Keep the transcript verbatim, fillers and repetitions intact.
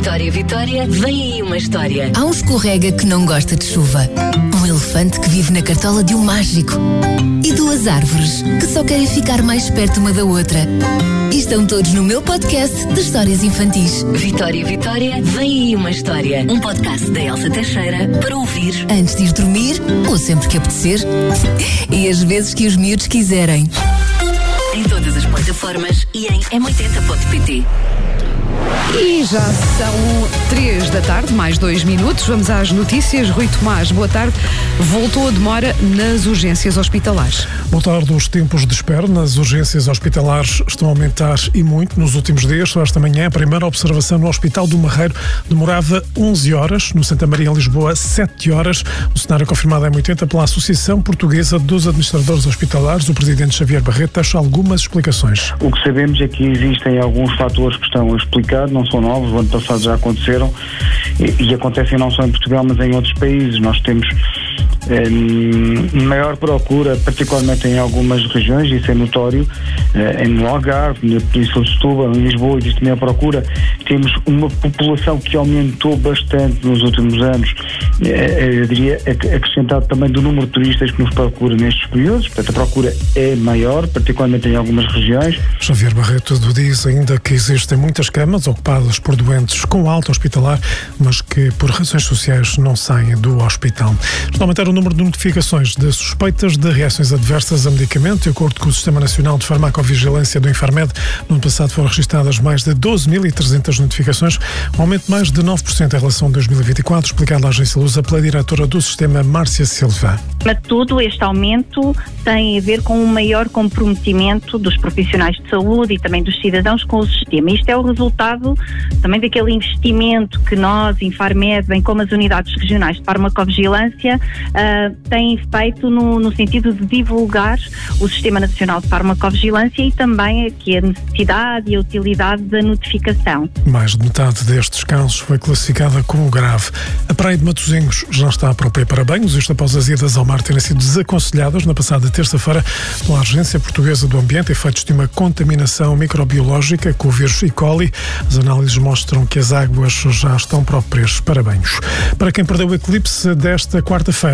Vitória, Vitória, vem aí uma história. Há um escorrega que não gosta de chuva. Um elefante que vive na cartola de um mágico. E duas árvores que só querem ficar mais perto uma da outra. E estão todos no meu podcast de histórias infantis. Vitória, Vitória, vem aí uma história. Um podcast da Elsa Teixeira para ouvir antes de ir dormir ou sempre que apetecer. E às vezes que os miúdos quiserem. Em todas as plataformas e em m oitenta ponto pt. E já são três da tarde, mais dois minutos. Vamos às notícias. Rui Tomás, boa tarde. Voltou a demora nas urgências hospitalares. Boa tarde. Os tempos de espera nas urgências hospitalares estão a aumentar e muito nos últimos dias. Só esta manhã, a primeira observação no Hospital do Marreiro demorava onze horas. No Santa Maria, em Lisboa, sete horas. O cenário confirmado é M oitenta pela Associação Portuguesa dos Administradores Hospitalares. O presidente Xavier Barreto deixa algumas explicações. O que sabemos é que existem alguns fatores que estão a explicar, não são novos, o ano passado já aconteceram e, e acontecem não só em Portugal, mas em outros países. Nós temos eh, maior procura, particularmente em algumas regiões, isso é notório, eh, em Algarve, na Península de Setúbal, em Lisboa, existe maior procura. Temos uma população que aumentou bastante nos últimos anos, eh, eu diria, acrescentado também do número de turistas que nos procura nestes períodos, portanto a procura é maior, particularmente em algumas regiões. Xavier Barreto diz ainda que existem muitas camas ocupadas por doentes com alta hospitalar, mas que por razões sociais não saem do hospital. Está a aumentar o número de notificações de suspeitas de reações adversas a medicamento. De acordo com o Sistema Nacional de Farmacovigilância do Infarmed, no ano passado foram registradas mais de doze mil e trezentas notificações, um aumento de mais de nove por cento em relação a dois mil e vinte e quatro, explicado à Agência Lusa pela diretora do sistema, Márcia Silva. Mas tudo este aumento tem a ver com um maior comprometimento dos profissionais de saúde e também dos cidadãos com o sistema. Isto é o resultado também daquele investimento que nós, Infarmed, bem como as unidades regionais de farmacovigilância, uh, têm feito no, no sentido de divulgar o Sistema Nacional de Farmacovigilância e também aqui a necessidade e a utilidade da notificação. Mais de metade destes casos foi classificada como grave. A Praia de Matosinhos já está própria para banhos, isto após as idas ao mar terem sido desaconselhadas na passada terça-feira pela Agência Portuguesa do Ambiente, efeitos de uma contaminação microbiológica com o vírus E. coli. As análises mostram que as águas já estão próprias para banhos. Para quem perdeu o eclipse desta quarta-feira,